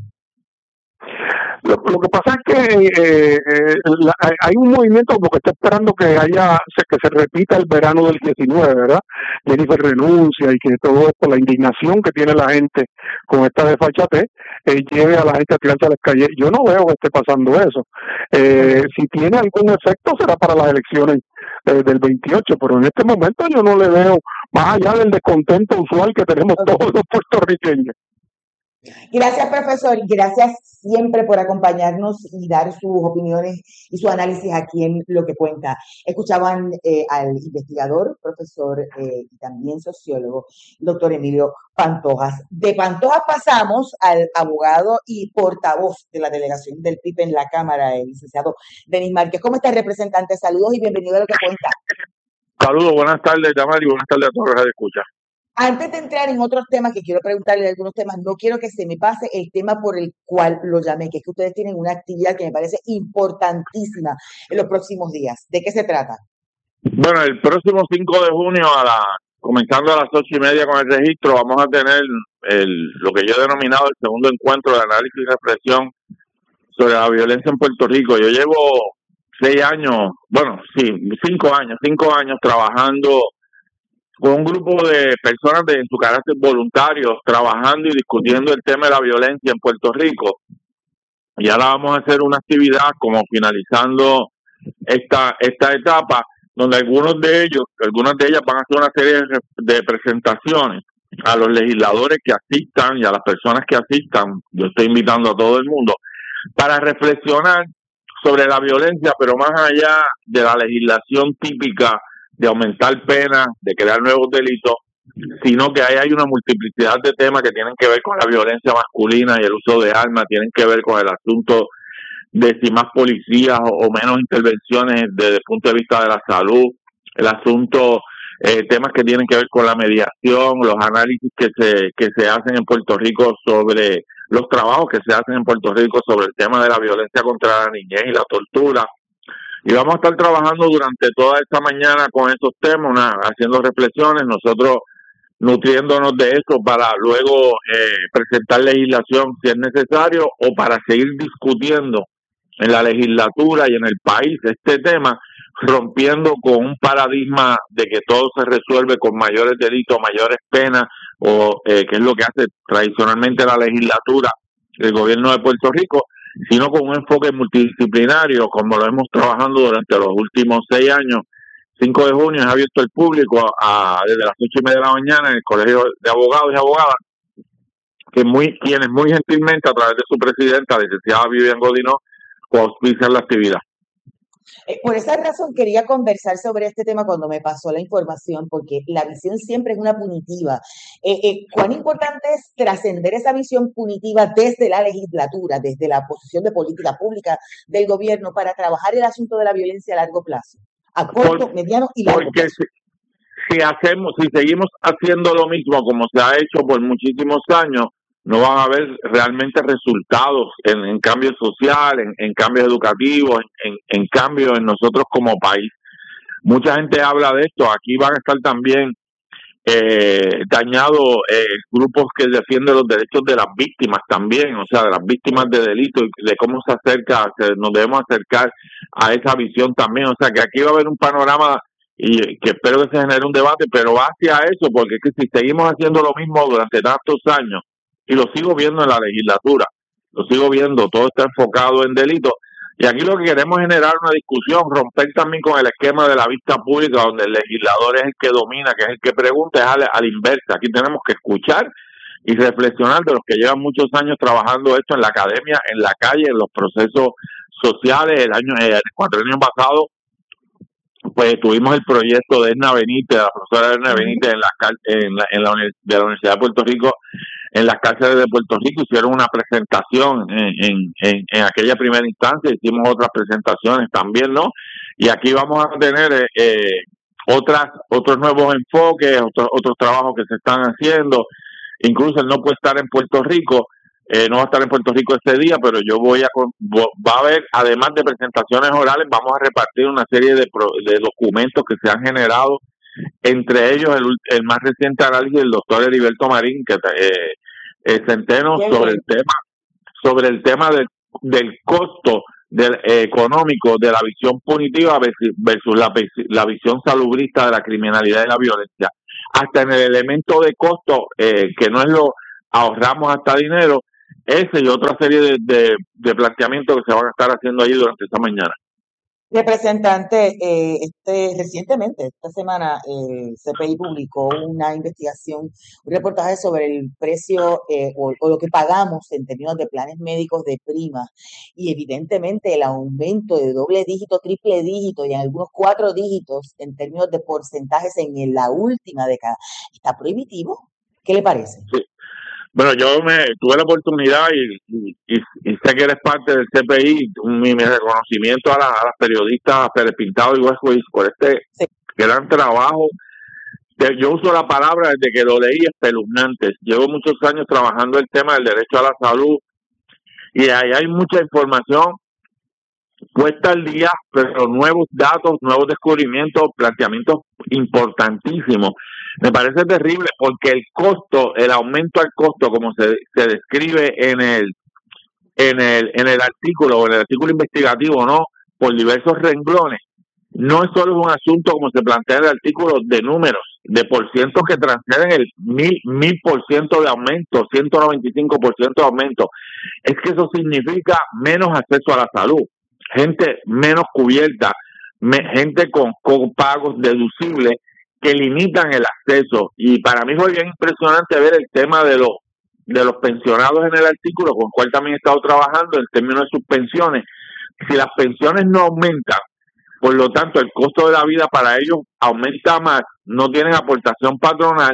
S14: Lo que pasa es que hay un movimiento como que está esperando que se repita el verano del 19, ¿verdad? Jennifer renuncia y que todo esto, la indignación que tiene la gente con esta desfachatez, lleve a la gente a tirarse a las calles. Yo no veo que esté pasando eso. Si tiene algún efecto será para las elecciones del 28, pero en este momento yo no le veo, más allá del descontento usual que tenemos todos los puertorriqueños.
S13: Gracias, profesor. Gracias siempre por acompañarnos y dar sus opiniones y su análisis aquí en Lo que Cuenta. Escuchaban al investigador, profesor y también sociólogo, doctor Emilio Pantojas. De Pantojas pasamos al abogado y portavoz de la delegación del PIB en la Cámara, el licenciado Denis Márquez. ¿Cómo está, representante? Saludos y bienvenido a Lo que Cuenta.
S15: Saludos, buenas tardes, Damari, buenas tardes a todos los que escuchan.
S13: Antes de entrar en otros temas, que quiero preguntarle algunos temas, no quiero que se me pase el tema por el cual lo llamé, que es que ustedes tienen una actividad que me parece importantísima en los próximos días. ¿De qué se trata?
S15: Bueno, el próximo 5 de junio, comenzando a las 8:30 con el registro, vamos a tener lo que yo he denominado el segundo encuentro de análisis y reflexión sobre la violencia en Puerto Rico. Yo llevo 5 años trabajando con un grupo de personas en su carácter voluntario, trabajando y discutiendo el tema de la violencia en Puerto Rico. Y ahora vamos a hacer una actividad como finalizando esta etapa, donde algunas de ellas van a hacer una serie de presentaciones a los legisladores que asistan y a las personas que asistan. Yo estoy invitando a todo el mundo para reflexionar sobre la violencia, pero más allá de la legislación típica de aumentar penas, de crear nuevos delitos, sino que ahí hay una multiplicidad de temas que tienen que ver con la violencia masculina y el uso de armas, tienen que ver con el asunto de si más policías o menos intervenciones desde el punto de vista de la salud, el asunto, temas que tienen que ver con la mediación, los análisis que se hacen en Puerto Rico sobre los trabajos que se hacen en Puerto Rico sobre el tema de la violencia contra la niñez y la tortura. Y vamos a estar trabajando durante toda esta mañana con esos temas, haciendo reflexiones, nosotros nutriéndonos de eso para luego presentar legislación si es necesario o para seguir discutiendo en la legislatura y en el país este tema, rompiendo con un paradigma de que todo se resuelve con mayores delitos, mayores penas, o que es lo que hace tradicionalmente la legislatura del gobierno de Puerto Rico, sino con un enfoque multidisciplinario, como lo hemos trabajando durante los últimos 6 años. 5 de junio es abierto al público desde las 8:30 de la mañana en el Colegio de Abogados y Abogadas, quienes muy gentilmente, a través de su presidenta, la licenciada Vivian Godinó, auspician la actividad.
S13: Por esa razón quería conversar sobre este tema cuando me pasó la información, porque la visión siempre es una punitiva. ¿Cuán importante es trascender esa visión punitiva desde la legislatura, desde la posición de política pública del gobierno para trabajar el asunto de la violencia a largo plazo? A corto, mediano y largo plazo.
S15: Si seguimos haciendo lo mismo como se ha hecho por muchísimos años, no van a haber realmente resultados en cambios sociales, en cambios educativos, en cambios en nosotros como país. Mucha gente habla de esto. Aquí van a estar también dañados grupos que defienden los derechos de las víctimas también, o sea, de las víctimas de delitos, y de cómo nos debemos acercar a esa visión también. O sea, que aquí va a haber un panorama y que espero que se genere un debate, pero va hacia eso, porque es que si seguimos haciendo lo mismo durante tantos años, y lo sigo viendo en la legislatura, lo sigo viendo, todo está enfocado en delitos, y aquí lo que queremos es generar una discusión, romper también con el esquema de la vista pública, donde el legislador es el que domina, que es el que pregunta, es a la inversa. Aquí tenemos que escuchar y reflexionar de los que llevan muchos años trabajando esto en la academia, en la calle, en los procesos sociales. El cuatrienio pasado, pues tuvimos el proyecto de Edna Benítez, la profesora Edna Benítez de la Universidad de Puerto Rico, en las cárceles de Puerto Rico. Hicieron una presentación en aquella primera instancia, hicimos otras presentaciones también, ¿no? Y aquí vamos a tener otros nuevos enfoques, otros trabajos que se están haciendo. Incluso él no puede estar en Puerto Rico, no va a estar en Puerto Rico ese día, pero va a haber, además de presentaciones orales, vamos a repartir una serie de documentos que se han generado, entre ellos el más reciente análisis del doctor Heriberto Marín, que Centeno, sobre el tema del costo económico de la visión punitiva versus la visión salubrista de la criminalidad y la violencia. Hasta en el elemento de costo, que no es ahorramos hasta dinero, ese y otra serie de planteamientos que se van a estar haciendo allí durante esta mañana.
S13: Representante, recientemente, esta semana, CPI publicó una investigación, un reportaje sobre el precio o lo que pagamos en términos de planes médicos de prima, y evidentemente el aumento de doble dígito, triple dígito y en algunos 4 dígitos en términos de porcentajes en la última década. ¿Está prohibitivo? ¿Qué le parece?
S15: Sí. Bueno, yo tuve la oportunidad y sé que eres parte del CPI, mi reconocimiento a las periodistas Pérez Pintado y Westwich por este gran trabajo. Yo uso la palabra desde que lo leí, espeluznante. Llevo muchos años trabajando el tema del derecho a la salud y ahí hay mucha información puesta al día, pero nuevos datos, nuevos descubrimientos, planteamientos importantísimos. Me parece terrible porque el aumento al costo, como se describe en el artículo o en el artículo investigativo, ¿no? Por diversos renglones, no es solo un asunto, como se plantea en el artículo, de números, de porcientos que transcenden el 1000% de aumento, 195% de aumento. Es que eso significa menos acceso a la salud, gente menos cubierta, gente con pagos deducibles que limitan el acceso. Y para mí fue bien impresionante ver el tema de los pensionados en el artículo, con el cual también he estado trabajando en términos de sus pensiones. Si las pensiones no aumentan, por lo tanto el costo de la vida para ellos aumenta más, no tienen aportación patronal,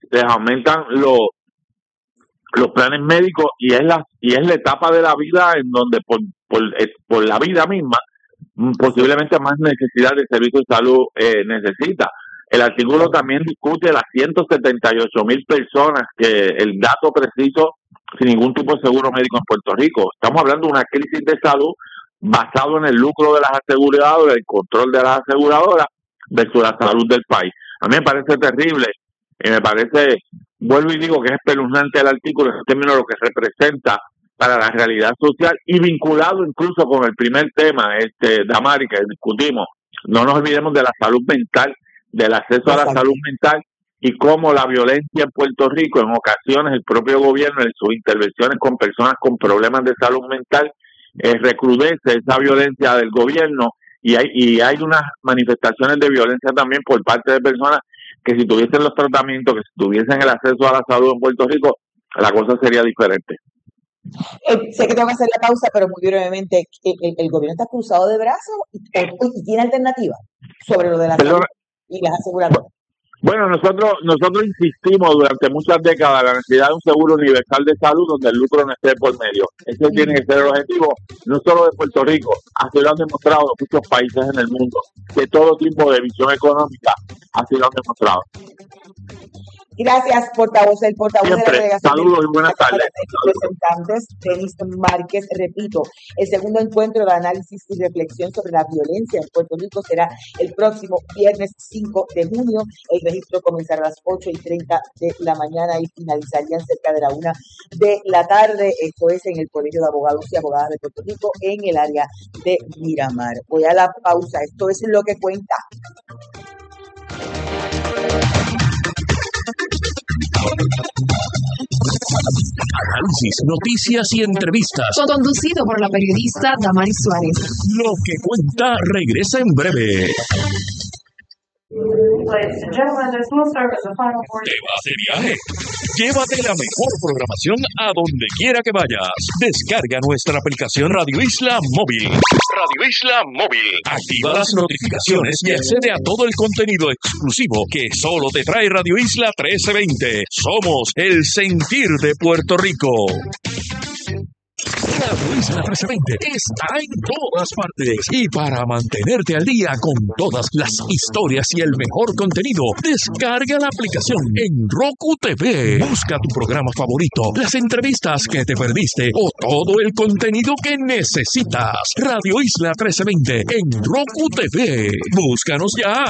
S15: les aumentan los planes médicos y es la etapa de la vida en donde por la vida misma posiblemente más necesidad de servicio de salud necesita. El artículo también discute las 178,000 personas, que el dato preciso, sin ningún tipo de seguro médico en Puerto Rico. Estamos hablando de una crisis de salud basado en el lucro de las aseguradoras, el control de las aseguradoras versus la salud del país. A mí me parece terrible y me parece, vuelvo y digo que es espeluznante el artículo en términos de lo que representa para la realidad social y vinculado incluso con el primer tema, Damari, que discutimos. No nos olvidemos de la salud mental, del acceso a la salud mental y cómo la violencia en Puerto Rico, en ocasiones el propio gobierno en sus intervenciones con personas con problemas de salud mental recrudece esa violencia del gobierno y hay unas manifestaciones de violencia también por parte de personas que si tuviesen los tratamientos, que si tuviesen el acceso a la salud en Puerto Rico, la cosa sería diferente.
S13: Sé que tengo que hacer la pausa, pero muy brevemente, ¿el gobierno está cruzado de brazos y tiene alternativas sobre lo de la salud y las aseguradoras?
S15: Bueno, nosotros insistimos durante muchas décadas en la necesidad de un seguro universal de salud donde el lucro no esté por medio. Ese tiene que ser el objetivo, no solo de Puerto Rico, así lo han demostrado muchos países en el mundo, de todo tipo de visión económica, así lo han demostrado.
S13: Gracias, portavoz. El portavoz
S15: Siempre.
S13: de la delegación.
S15: Saludos y buenas tardes.
S13: Representantes, Denis Márquez. Repito, el segundo encuentro de análisis y reflexión sobre la violencia en Puerto Rico será el próximo viernes 5 de junio. El registro comenzará a las 8:30 de la mañana y finalizarían cerca de la 1 de la tarde. Esto es en el Colegio de Abogados y Abogadas de Puerto Rico, en el área de Miramar. Voy a la pausa. Esto es lo que cuenta.
S10: Análisis, noticias y entrevistas.
S12: Conducido por la periodista Damari Suárez.
S10: Lo que cuenta regresa en breve. ¿Te vas de viaje? Llévate la mejor programación a donde quiera que vayas. Descarga nuestra aplicación Radio Isla Móvil. Radio Isla Móvil. Activa las notificaciones y accede a todo el contenido exclusivo que solo te trae Radio Isla 1320. Somos el sentir de Puerto Rico. Radio Isla 1320 está en todas partes y para mantenerte al día con todas las historias y el mejor contenido, descarga la aplicación en Roku TV. Busca tu programa favorito, las entrevistas que te perdiste o todo el contenido que necesitas. Radio Isla 1320 en Roku TV. Búscanos ya.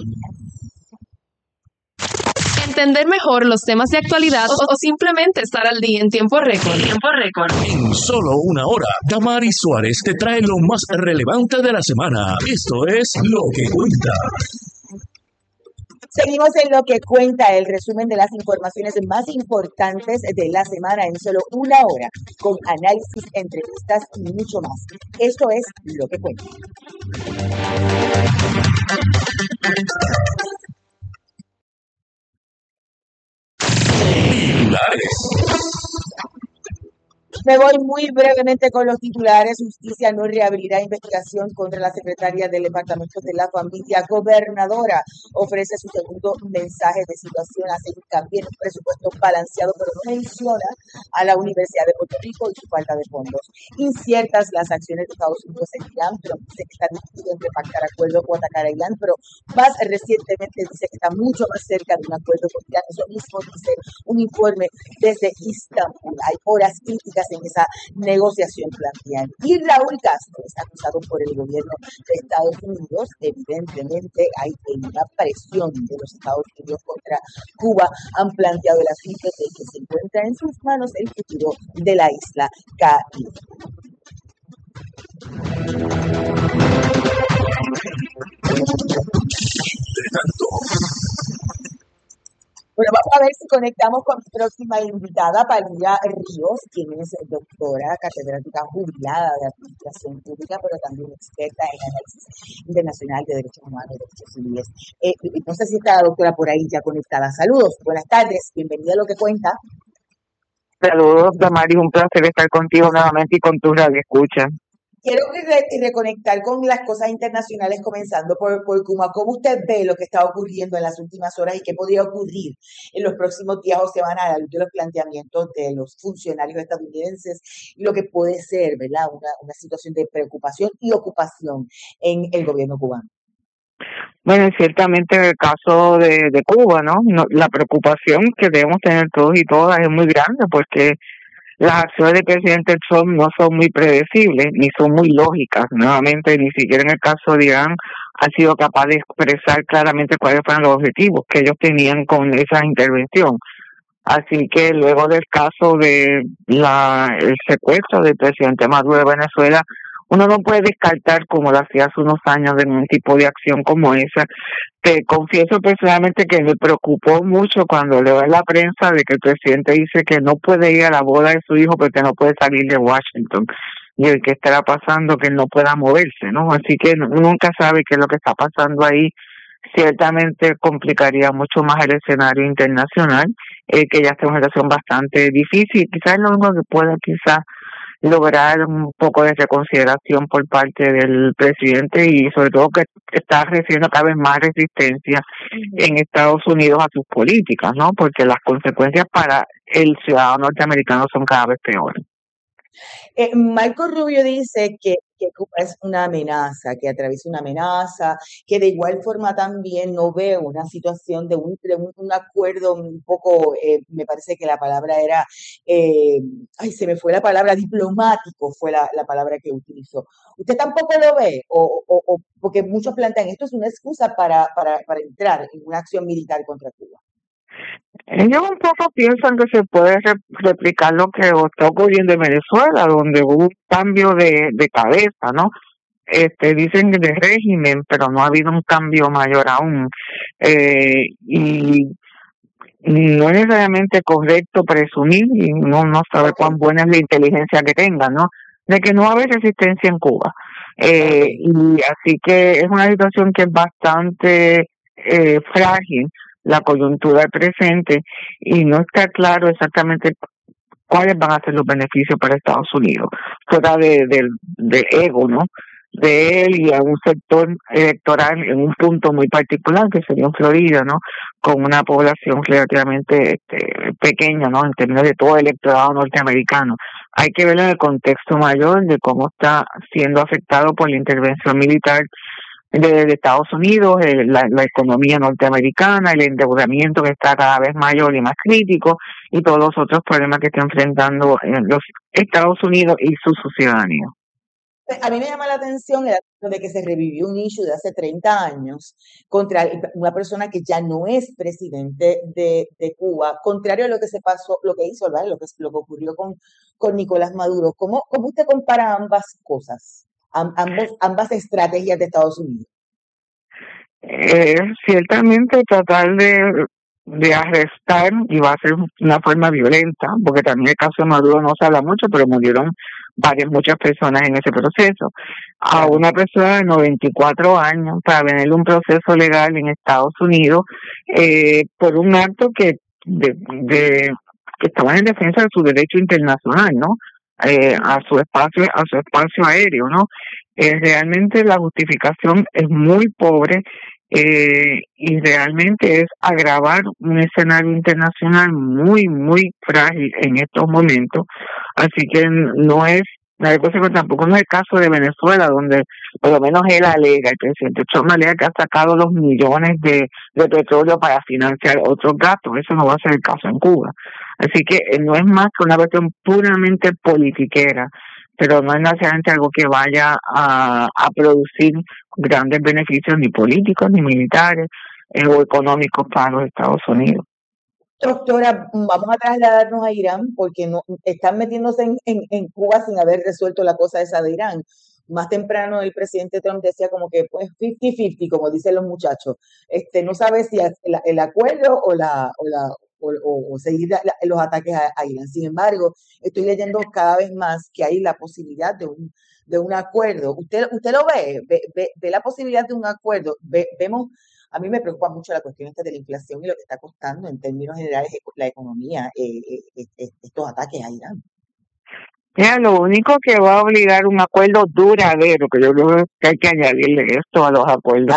S12: Entender mejor los temas de actualidad o simplemente estar al día en tiempo récord.
S10: En solo una hora, Damari Suárez te trae lo más relevante de la semana. Esto es Lo que Cuenta.
S13: Seguimos en Lo que Cuenta, el resumen de las informaciones más importantes de la semana en solo una hora, con análisis, entrevistas y mucho más. Esto es Lo que Cuenta.
S10: Titulares.
S13: Me voy muy brevemente con los titulares. Justicia no reabrirá investigación contra la secretaria del Departamento de la Familia. Gobernadora ofrece su segundo mensaje de situación, hace hincapié en un presupuesto balanceado, pero no menciona a la Universidad de Puerto Rico y su falta de fondos. Inciertas las acciones de Estados Unidos en Irán, pero dice que está discutido entre pactar acuerdo o atacar a Irán, pero más recientemente dice que está mucho más cerca de un acuerdo con Irán. Eso mismo dice un informe desde Istambul. Hay horas críticas en esa negociación planteada. Y Raúl Castro está acusado por el gobierno de Estados Unidos. Evidentemente hay una presión de los Estados Unidos contra Cuba. Han planteado el asunto de que se encuentra en sus manos el futuro de la isla Caribe. Bueno, vamos a ver si conectamos con mi próxima invitada, Palmira Ríos, quien es doctora, catedrática jubilada de Administración Pública, pero también experta en análisis internacional de derechos humanos y derechos civiles. No sé si está la doctora por ahí ya conectada. Saludos, buenas tardes, bienvenida a Lo que Cuenta.
S16: Saludos, Damari, un placer estar contigo nuevamente y con tu radio escucha.
S13: Quiero reconectar con las cosas internacionales, comenzando por Cuba. ¿Cómo usted ve lo que está ocurriendo en las últimas horas y qué podría ocurrir en los próximos días o semanas a la luz de los planteamientos de los funcionarios estadounidenses y lo que puede ser, ¿verdad?, una situación de preocupación y ocupación en el gobierno cubano?
S16: Bueno, ciertamente en el caso de Cuba, ¿no? La preocupación que debemos tener todos y todas es muy grande porque las acciones del presidente Trump no son muy predecibles ni son muy lógicas. Nuevamente, ni siquiera en el caso de Irán ha sido capaz de expresar claramente cuáles fueron los objetivos que ellos tenían con esa intervención. Así que luego del caso de el secuestro del presidente Maduro de Venezuela, uno no puede descartar, como lo hacía hace unos años, de un tipo de acción como esa. Te confieso personalmente que me preocupó mucho cuando leo en la prensa de que el presidente dice que no puede ir a la boda de su hijo porque no puede salir de Washington. Y el que estará pasando que él no pueda moverse, ¿no? Así que nunca sabe qué es lo que está pasando ahí. Ciertamente complicaría mucho más el escenario internacional, que ya está en una situación bastante difícil. Quizás lo único que pueda lograr un poco de reconsideración por parte del presidente y sobre todo que está recibiendo cada vez más resistencia en Estados Unidos a sus políticas, ¿no? Porque las consecuencias para el ciudadano norteamericano son cada vez peores.
S13: Marco Rubio dice que Cuba es una amenaza, que atraviesa una amenaza, que de igual forma también no ve una situación de un acuerdo un poco, me parece que la palabra era, se me fue la palabra, diplomático fue la palabra que utilizó. ¿Usted tampoco lo ve? O porque muchos plantean, esto es una excusa para entrar en una acción militar contra Cuba.
S16: Ellos un poco piensan que se puede replicar lo que está ocurriendo en Venezuela, donde hubo un cambio de cabeza, ¿no? Dicen de régimen, pero no ha habido un cambio mayor aún. Y no es necesariamente correcto presumir, y no sabe cuán buena es la inteligencia que tengan, ¿no? De que no va a haber resistencia en Cuba. Y así que es una situación que es bastante frágil, la coyuntura del presente, y no está claro exactamente cuáles van a ser los beneficios para Estados Unidos, fuera del ego, ¿no?, de él y a un sector electoral en un punto muy particular, que sería en Florida, ¿no?, con una población relativamente pequeña, ¿no?, en términos de todo el electorado norteamericano. Hay que verlo en el contexto mayor de cómo está siendo afectado por la intervención militar de Estados Unidos, la economía norteamericana, el endeudamiento que está cada vez mayor y más crítico, y todos los otros problemas que está enfrentando los Estados Unidos y su ciudadanía.
S13: A mí me llama la atención el asunto de que se revivió un issue de hace 30 años contra una persona que ya no es presidente de Cuba, contrario a lo que se pasó, lo que hizo, ¿verdad?, lo que ocurrió con Nicolás Maduro. ¿Cómo usted compara ambas cosas, ambas estrategias de Estados Unidos?
S16: Ciertamente tratar de arrestar, y va a ser una forma violenta, porque también el caso de Maduro no se habla mucho, pero murieron muchas personas en ese proceso, a una persona de 94 años para venir un proceso legal en Estados Unidos por un acto que estaba en defensa de su derecho internacional, ¿no?, a su espacio aéreo, ¿no? Realmente la justificación es muy pobre, y realmente es agravar un escenario internacional muy, muy frágil en estos momentos. Así que no es, tampoco no es el caso de Venezuela, donde por lo menos él alega, el presidente Trump alega que ha sacado los millones de petróleo para financiar otros gastos. Eso no va a ser el caso en Cuba. Así que no es más que una cuestión puramente politiquera, pero no es necesariamente algo que vaya a producir grandes beneficios ni políticos ni militares o económicos para los Estados Unidos.
S13: Doctora, vamos a trasladarnos a Irán porque no están metiéndose en Cuba sin haber resuelto la cosa esa de Irán. Más temprano el presidente Trump decía como que pues 50-50, como dicen los muchachos. No sabe si el acuerdo o seguir los ataques a Irán. Sin embargo, estoy leyendo cada vez más que hay la posibilidad de un acuerdo. ¿Usted lo ve la posibilidad de un acuerdo? Vemos, a mí me preocupa mucho la cuestión de la inflación y lo que está costando en términos generales la economía, estos ataques a Irán.
S16: Mira, lo único que va a obligar un acuerdo duradero, que yo creo que hay que añadirle esto a los acuerdos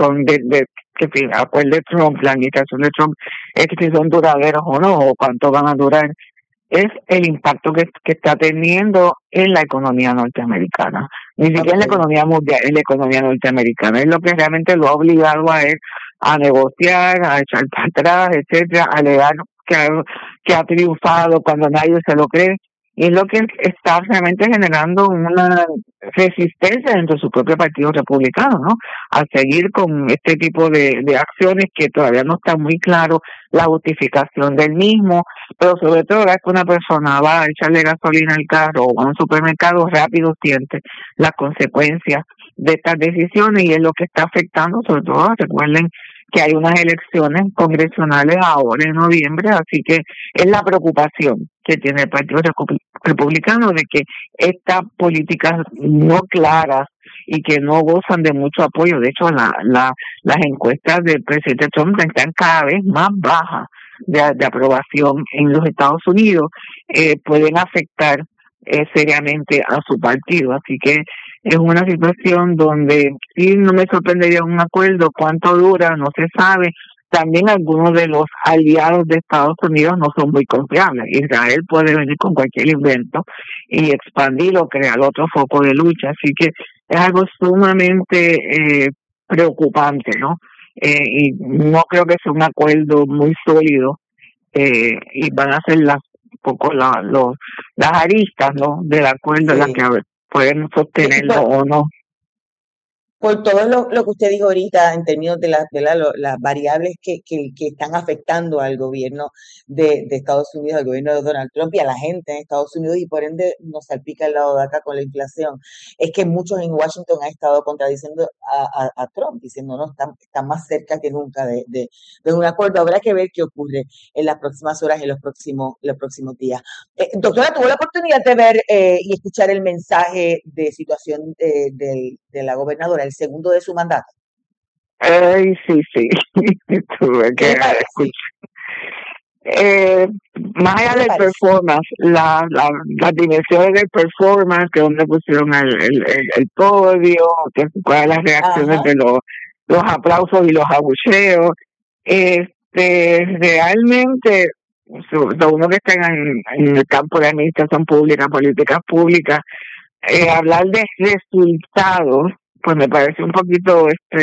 S16: que acuerde Trump, la administración de Trump, es que si son duraderos o no, o cuánto van a durar, es el impacto que está teniendo en la economía norteamericana. Ni siquiera en la economía mundial, en la economía norteamericana. Es lo que realmente lo ha obligado a él a negociar, a echar para atrás, etcétera, a alegar que ha triunfado cuando nadie se lo cree. Y es lo que está realmente generando una resistencia dentro de su propio partido republicano, ¿no? A seguir con este tipo de acciones que todavía no está muy claro la justificación del mismo, pero sobre todo es que una persona va a echarle gasolina al carro o a un supermercado, rápido siente las consecuencias de estas decisiones y es lo que está afectando, sobre todo, recuerden que hay unas elecciones congresionales ahora en noviembre, así que es la preocupación que tiene el Partido Republicano de que estas políticas no claras y que no gozan de mucho apoyo, de hecho las encuestas del presidente Trump están cada vez más bajas de aprobación en los Estados Unidos, pueden afectar seriamente a su partido, así que es una situación donde sí no me sorprendería un acuerdo, cuánto dura, no se sabe. También algunos de los aliados de Estados Unidos no son muy confiables. Israel puede venir con cualquier invento y expandir o crear otro foco de lucha, así que es algo sumamente preocupante, ¿no? Y no creo que sea un acuerdo muy sólido y van a ser las aristas, ¿no? Del acuerdo, las que pueden sostenerlo o no.
S13: Por todo lo que usted dijo ahorita en términos de las variables que están afectando al gobierno de Estados Unidos, al gobierno de Donald Trump y a la gente en Estados Unidos, y por ende nos salpica el lado de acá con la inflación, es que muchos en Washington han estado contradiciendo a Trump, diciendo no, está más cerca que nunca de un acuerdo. Habrá que ver qué ocurre en las próximas horas, en los próximos días. Doctora, ¿tuvo la oportunidad de ver y escuchar el mensaje de situación de la gobernadora, el segundo de su mandato?
S16: Sí. Tuve que escuchar. Más allá del performance, las dimensiones del performance, que donde pusieron el podio, cuáles las reacciones de los aplausos y los abucheos, realmente uno que está en el campo de administración pública, políticas públicas, hablar de resultados, pues me parece un poquito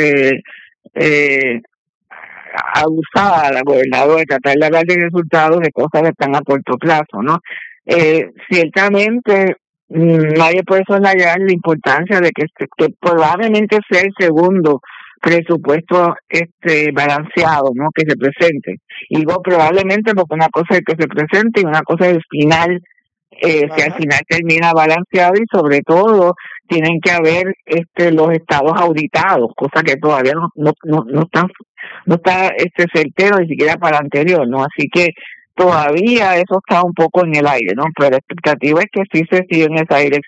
S16: abusada la gobernadora de tratar de hablar de resultados de cosas que están a corto plazo, ¿no? Ciertamente nadie puede soslayar la importancia de que probablemente sea el segundo presupuesto balanceado, ¿no? Que se presente. Y digo probablemente porque una cosa es que se presente y una cosa es el final, si al final termina balanceado, y sobre todo tienen que haber los estados auditados, cosa que todavía no está certero ni siquiera para el anterior, ¿no? Así que todavía eso está un poco en el aire, ¿no? Pero la expectativa es que sí se siga en esa dirección.